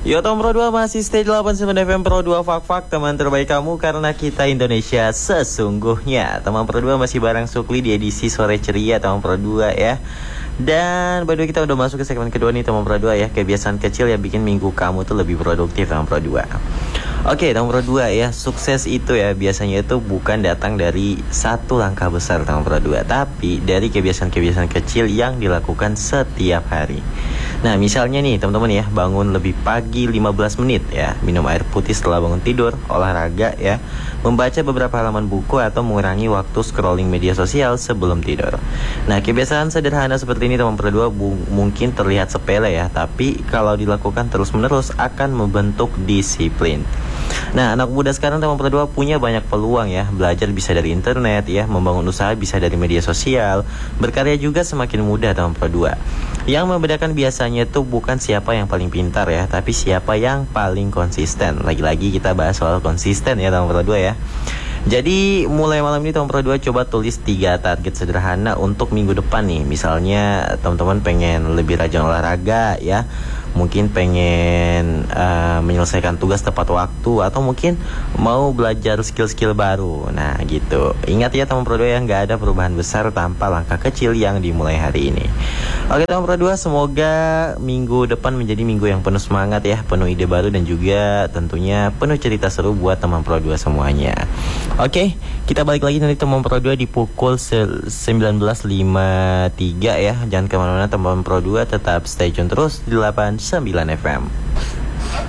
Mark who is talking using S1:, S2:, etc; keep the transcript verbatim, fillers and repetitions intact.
S1: Yo Tom Pro dua masih stay delapan puluh sembilan F M Pro dua Fak-Fak, teman terbaik kamu karena kita Indonesia sesungguhnya. Teman Pro dua masih bareng Sukli di edisi sore ceria teman Pro dua ya. Dan by the way kita udah masuk ke segmen kedua nih teman Pro dua ya. Kebiasaan kecil yang bikin minggu kamu tuh lebih produktif teman Pro dua. Oke teman Pro dua ya, sukses itu ya biasanya itu bukan datang dari satu langkah besar teman Pro dua, tapi dari kebiasaan-kebiasaan kecil yang dilakukan setiap hari. Nah misalnya nih teman-teman ya, bangun lebih pagi lima belas menit ya, minum air putih setelah bangun tidur, olahraga ya, membaca beberapa halaman buku atau mengurangi waktu scrolling media sosial sebelum tidur. Nah kebiasaan sederhana seperti ini teman Pro dua bu- mungkin terlihat sepele ya, tapi kalau dilakukan terus-menerus akan membentuk disiplin. Nah anak muda sekarang teman Pro dua punya banyak peluang ya, belajar bisa dari internet ya, membangun usaha bisa dari media sosial, berkarya juga semakin mudah teman Pro dua. Yang membedakan biasanya itu bukan siapa yang paling pintar ya, tapi siapa yang paling konsisten. Lagi-lagi kita bahas soal konsisten ya teman Pro dua ya. Jadi mulai malam ini teman Pro dua coba tulis tiga target sederhana untuk minggu depan nih. Misalnya teman-teman pengen lebih rajin olahraga ya, mungkin pengen uh, menyelesaikan tugas tepat waktu, atau mungkin mau belajar skill-skill baru. Nah gitu. Ingat ya teman Pro dua yang gak ada perubahan besar tanpa langkah kecil yang dimulai hari ini. Oke teman Pro dua, semoga minggu depan menjadi minggu yang penuh semangat ya, penuh ide baru dan juga tentunya penuh cerita seru buat teman Pro dua semuanya. Oke, kita balik lagi nanti teman Pro dua di pukul sembilan belas lima puluh tiga ya. Jangan kemana-mana teman Pro dua, tetap stay tune terus di delapan puluh sembilan F M.